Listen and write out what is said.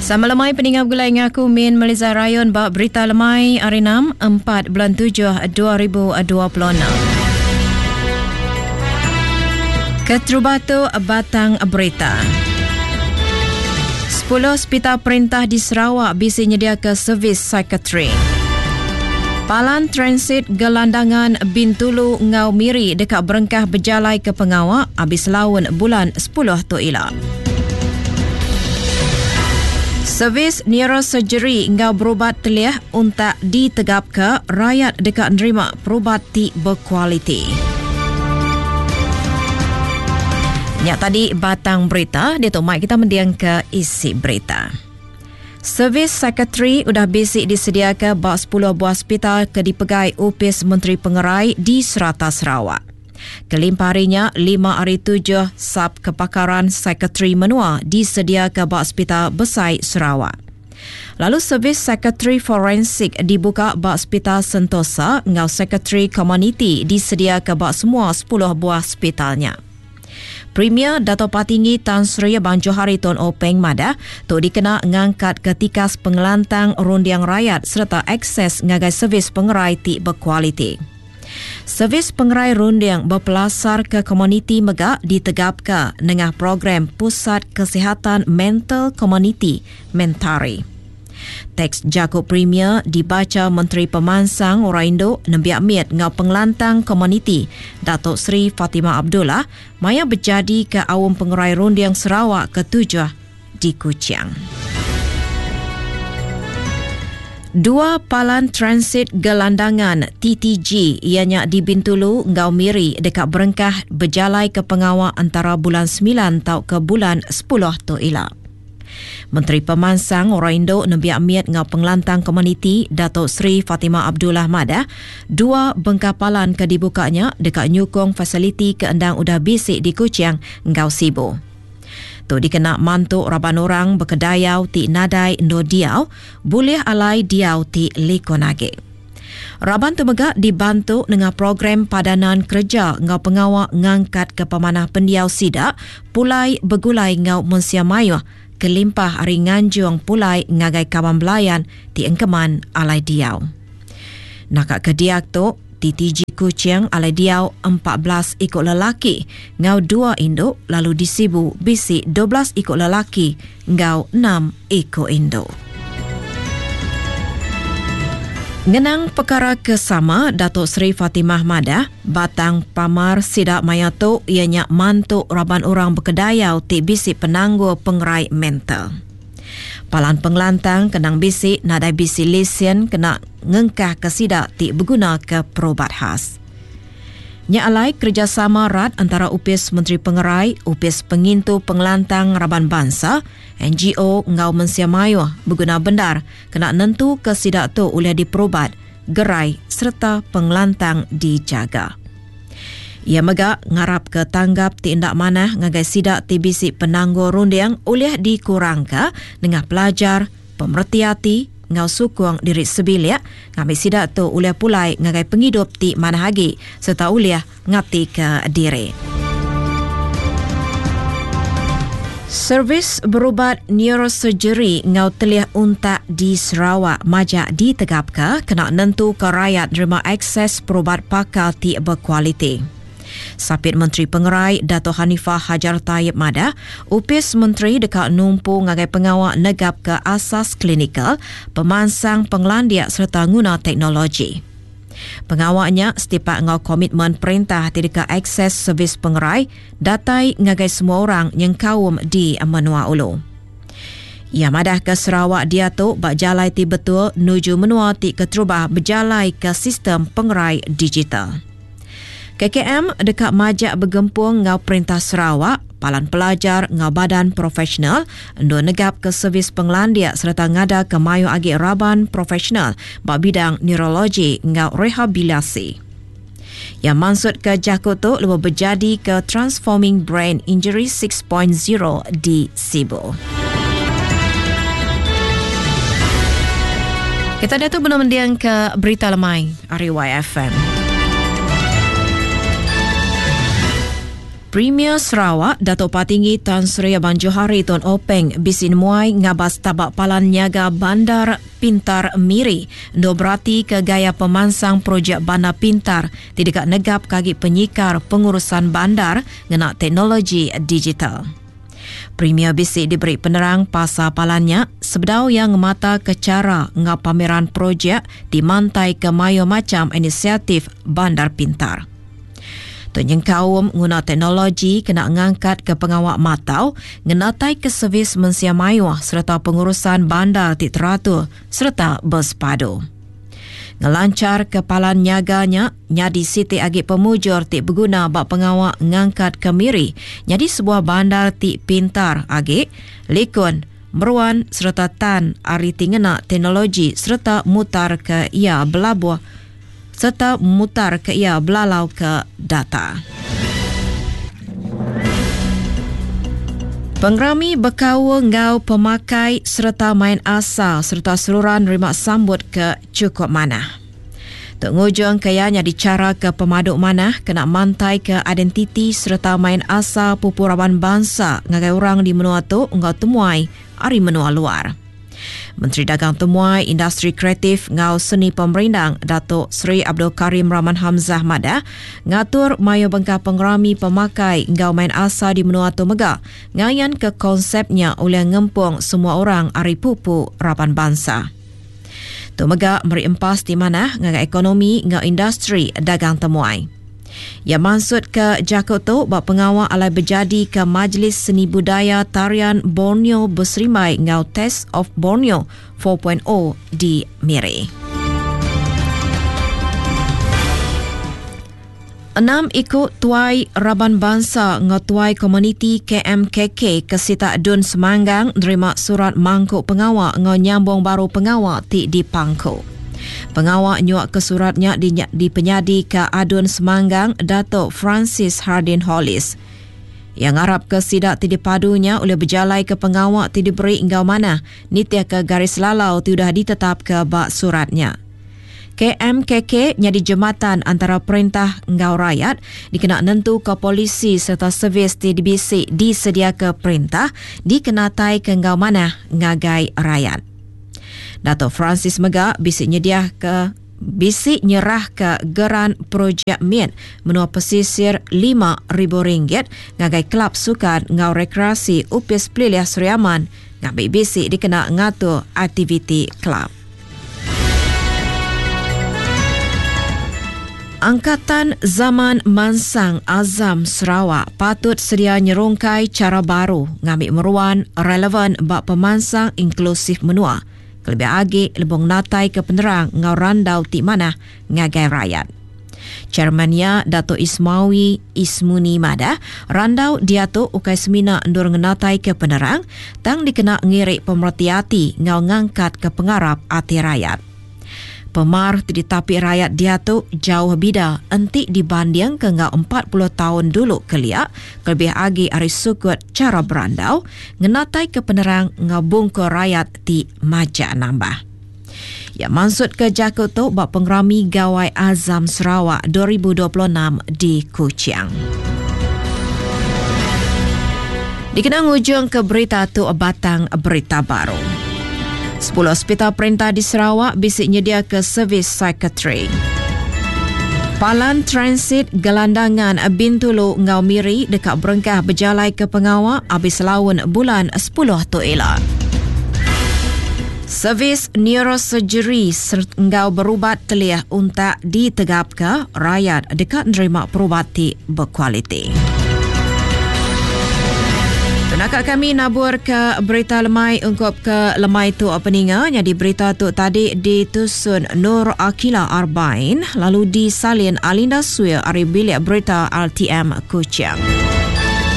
Sama lemai peninggal gulai ngaku Min Malaysia Rayon bak berita lemai hari 6 4 bulan 7 2026. Keterubatu batang berita. 10 hospital perintah di Sarawak bisi nyediakan servis psikiatri. Palan transit gelandangan Bintulu Ngau Miri dekat Berengkah berjalai ke Pengawak habis laun bulan 10 tu elak. Servis neurosurgery Ngau berubat telih untuk ditegap ke rakyat dekat nerima perubat ti berkualiti. Nyak tadi batang berita, dia tu mai kita mendiang ke isi berita. Servis psikiatri sudah basic disediakan bak 10 buah hospital ke dipegai Opis Menteri Pengerai di Serata Sarawak. Kelimpah harinya 5 hari 7 sub kepakaran psikiatri menua disediakan bak Hospital Besar Sarawak. Lalu servis psikiatri forensik dibuka bak Hospital Sentosa ngau psikiatri community disediakan bak semua 10 buah hospitalnya. Premier Dato' Patinggi Tan Sri Abang Johari Tun Openg Mada tu dikena ngangkat ketikas pengelantang rundiang rakyat serta akses ngagai servis pengerai ti berkualiti. Servis pengerai rundiang berpelasar ke komuniti megak ditegapkan dengan program Pusat Kesihatan Mental Komuniti Mentari. Teks Jakub Premier dibaca Menteri Pemansang Orang Indo Nembiak Miet ngau pengelantang komuniti Datuk Seri Fatimah Abdullah maya berjadi ke awam pengerai rundiang Sarawak ke-7 di Kuching. 2 palan transit gelandangan TTG ianya di Bintulu Ngau Miri dekat Berengkah berjalai ke Pengawak antara bulan 9 tau ke bulan 10 tu elak. Menteri Pemansang Orang Indo Nembiak Miet ngau pengelantang komuniti Datuk Seri Fatimah Abdullah Mada 2 bengkapalan ke dibukanya dekat nyukung fasiliti keendang udah bisik di Kuching Ngau Sibu. Tu dikena mantuk raban orang berkedayau ti nadai ndo diau boleh alai diau ti likonage. Raban tu megak dibantu dengan program padanan kerja ngau pengawak ngangkat ke pemanah pendiau sidak pulai begulai ngau Munsia Mayuh kelimpah hari nganjuang pulai ngagai kawan belayan ti engkeman alai diau. Nakak kediak tu TTG Kuching alai diau 14 ikut lelaki ngau 2 induk lalu di Sibu bisi 12 ikut lelaki ngau 6 ikut induk. Ngenang perkara kesama Datuk Seri Fatimah Mada batang pamar sidak mayato ianya mantuk raban orang berkedayau ti bisi penangguh pengerai mental. Palan pengelantang kenang bisi nadai bisi lesen kena ngengkah ke sidak ti berguna ke perubat khas. Nya alai kerjasama rat antara Upis Menteri Pengerai, Upis Pengintu Pengelantang Raban Bangsa, NGO Ngau Munsia Mayuh berguna bendar kena nentu ke sidak tu oleh diperubat, gerai serta pengelantang dijaga. Ia megak ngarap ke tanggap ti indak manah ngagai sidak ti bisi penangguh rundiang oleh dikurangka dengan pelajar, pemerhati hati, ngau sukung diri sebilik, ngambil sidak tu oleh pulai ngagai penghidup ti manah hagi serta oleh ngati ke diri. Servis berubat neurosurgery ngau telih untak di Sarawak majak ditegapkan kena nentu ke rakyat nerima akses perubat pakal ti berkualiti. Sapit Menteri Pengerai Dato' Hanifah Hajar Taib Mada, Upis Menteri dekat numpu ngagai pengawak negap ke asas klinikal, pemansang penglandiak serta guna teknologi. Pengawaknya setiap ngau komitmen perintah dekat akses servis pengerai, datai ngagai semua orang yang kaum di Menua Ulu. Ia madah ke Sarawak dia tu bak jalai ti betul nuju menua ti keterubah berjalai ke sistem pengerai digital. KKM dekat majak bergempung ngau perintah Sarawak, palan pelajar ngau badan profesional, endo negap ke servis penglandiak serta ngada ke mayu agi raban profesional bak bidang neurologi ngau rehabilitasi. Yang maksud ke jakut tu lebih berjadi ke Transforming Brain Injury 6.0 di Sibu. Kita dah tu benar mendiang ke berita lemai RYFM. Premier Sarawak Dato' Patinggi Tan Sri Abang Johari Tun Openg bisin muai ngabas tabak palan niaga Bandar Pintar Miri ndo berarti ke gaya pemansang projek Bandar Pintar tidak negap kaki penyikar pengurusan bandar ngena teknologi digital. Premier bisik diberi penerang pasal palannya sebedau yang mata ke cara ngap pameran projek di mantai ke mayo macam inisiatif Bandar Pintar. Tunjeng kaum guna teknologi kena ngangkat ke pengawak matau ngenatai ke servis mensia mayuah serta pengurusan bandar ti teratur serta bersepadu. Ngelancar kepalan niaganya nyadi Siti Agip Pemujur ti berguna bak pengawak ngangkat ke Miri nyadi sebuah bandar ti pintar Agip, Likun, Meruan serta Tan ari tingena teknologi serta mutar ke ia belabuh serta mutar ke ia belalau ke data. Pengrami berkawa ngau pemakai serta main asal serta seluruhan rimak sambut ke cukup manah. Tengujung kayanya dicara ke pemaduk manah kena mantai ke identiti serta main asal pupurawan bangsa ngagai orang di menua tu ngau temuai ari menua luar. Menteri Dagang Temuai Industri Kreatif ngau seni pemerindang Datuk Seri Abdul Karim Rahman Hamzah Madah ngatur mayo bengkah pengrami pemakai ngau main asa di menua tu mega ngayan ke konsepnya oleh ngempung semua orang ari pupu rapan bangsa. Tu mega meri empas di mana ngagai ekonomi ngau industri dagang temuai. Yang maksud ke Jakut tu bak pengawal alai berjadi ke Majlis Seni Budaya Tarian Borneo Berserimai ngau Test of Borneo 4.0 di Miri. 6 ikut tuai Raban Bangsa ngau tuai komuniti KMKK Kesita Dun Semanggang nerima surat mangkuk pengawal ngau nyambung baru pengawal ti di Pangkuk. Pengawal nyuak ke suratnya di penyadi ke Adun Semanggang Datuk Francis Hardin Hollis. Yang harap ke sidak ti dipadunya oleh berjalai ke pengawal ti diberi engkau mana nitia ke garis lalau ti sudah ditetap ke bak suratnya. KMKK nyadi jematan antara perintah engkau rakyat dikena nentu ke polisi serta servis ti dibisik disedia ke perintah dikenatai ke engkau mana ngagai rakyat. Dato' Francis Mega bisik nyerah ke geran projek MIN menua pesisir RM5,000 ngagai kelab sukan ngau rekreasi Upis Peliliah Seriaman ngambil bisik dikena ngatur aktiviti kelab. Angkatan Zaman Mansang Azam Sarawak patut sedia nyerungkai cara baru ngambil meruan relevan bak pemansang inklusif menua. Lebih lagi lebong natai ke penerang ngau randau ti mana ngagai rakyat. Chairmannya Dato' Ismawi Ismuni Madah randau dia tu ukai semina endur ngenatai ke penerang tang dikena ngirik pemerhati hati ngau ngangkat ke pengarap hati rakyat. Pemar ditapi rakyat dia tu jauh bida entik dibanding ke ngau 40 tahun dulu keliak lebih lagi ari sukut cara berandau ngenatai ke penerang ngau bungkur rakyat ti majak nambah. Ya maksud ke Jakut tu bak pengrami Gawai Azam Sarawak 2026 di Kuching. Dikenang ujung ke berita tu batang berita baru. 10 hospital perintah di Sarawak bisik nyedia ke servis psikiatri. Palan transit gelandangan Bintulu Ngau Miri dekat Berengkah berjalai ke pengawal habis laun bulan 10 tu elak. Servis neurosurgery Ngau berubat telah untuk ditegap ke rakyat dekat nerima perubati berkualiti. Nakak kami nabur ke berita lemai ungkup ke lemai tu peninga jadi berita tu tadi ditusun Nur Akila Arbain lalu disalin Alinda Suir dari bilik berita RTM Kuching.